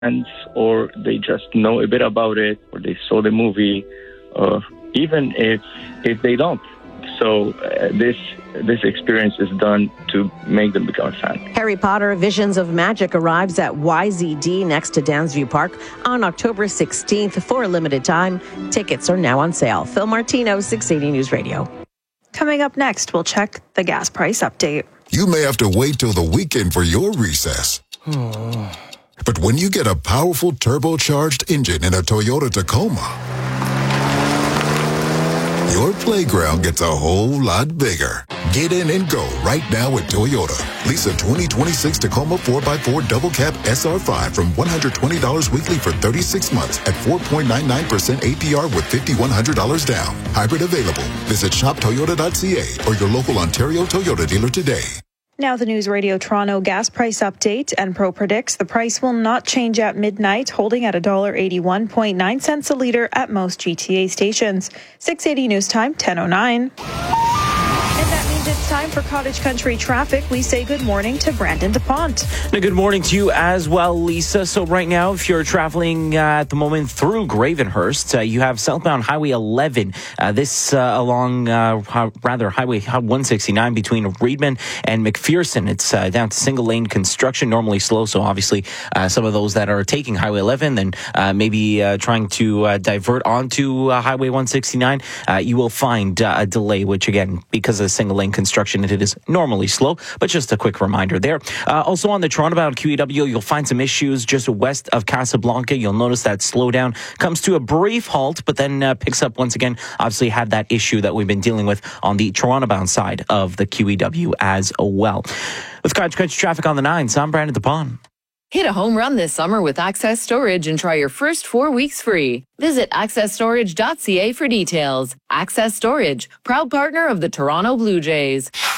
fans or they just know a bit about it or they saw the movie, even if they don't. So this experience is done to make them become a fan. Harry Potter Visions of Magic arrives at YZD next to Downsview Park on October 16th for a limited time. Tickets are now on sale. Phil Martino, 680 News Radio. Coming up next, we'll check the gas price update. You may have to wait till the weekend for your recess. But when you get a powerful turbocharged engine in a Toyota Tacoma, your playground gets a whole lot bigger. Get in and go right now at Toyota. Lease a 2026 Tacoma 4x4 Double Cab SR5 from $120 weekly for 36 months at 4.99% APR with $5,100 down. Hybrid available. Visit shoptoyota.ca or your local Ontario Toyota dealer today. Now the News Radio Toronto gas price update. Enpro predicts the price will not change at midnight, holding at $1.81.9 a litre at most GTA stations. 680 News Time, 10:09. And that means it's time for Cottage Country traffic. We say good morning to Brandon DuPont. Good morning to you as well, Lisa. So right now, if you're traveling at the moment through Gravenhurst, you have southbound Highway 11. This along Highway 169 between Reedman and McPherson. It's down to single lane construction, normally slow. So obviously, some of those that are taking Highway 11 then maybe trying to divert onto Highway 169, you will find a delay, which again, because of single lane construction, it is normally slow, but just a quick reminder there. Also on the Toronto-bound QEW, you'll find some issues just west of Casablanca. You'll notice that slowdown comes to a brief halt, but then picks up once again. Obviously had that issue that we've been dealing with on the Toronto-bound side of the QEW as well. With Cottage Country traffic on the 9s, I'm Brandon DuPont. Hit a home run this summer with Access Storage and try your first 4 weeks free. Visit accessstorage.ca for details. Access Storage, proud partner of the Toronto Blue Jays.